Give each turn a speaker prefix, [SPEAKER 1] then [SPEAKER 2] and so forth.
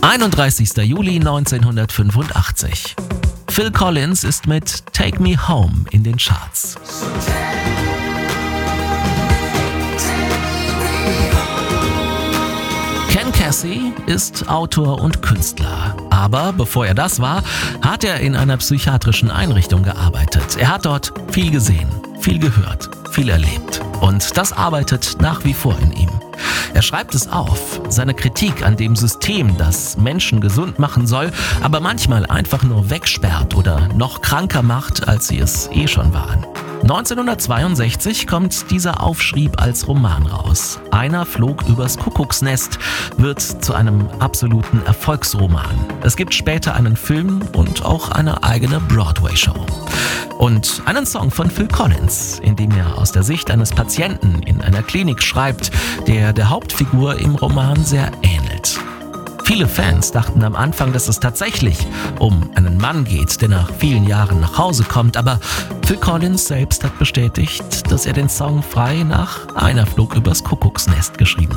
[SPEAKER 1] 31. Juli 1985. Phil Collins ist mit Take Me Home in den Charts. Ken Kesey ist Autor und Künstler. Aber bevor er das war, hat er in einer psychiatrischen Einrichtung gearbeitet. Er hat dort viel gesehen, viel gehört, viel erlebt. Und das arbeitet nach wie vor in ihm. Er schreibt es auf, seine Kritik an dem System, das Menschen gesund machen soll, aber manchmal einfach nur wegsperrt oder noch kranker macht, als sie es schon waren. 1962 kommt dieser Aufschrieb als Roman raus. Einer flog übers Kuckucksnest wird zu einem absoluten Erfolgsroman. Es gibt später einen Film und auch eine eigene Broadway-Show. Und einen Song von Phil Collins, in dem er aus der Sicht eines Patienten in einer Klinik schreibt, der Hauptfigur im Roman sehr ähnelt. Viele Fans dachten am Anfang, dass es tatsächlich um einen Mann geht, der nach vielen Jahren nach Hause kommt, aber Phil Collins selbst hat bestätigt, dass er den Song frei nach Einer flog übers Kuckucksnest geschrieben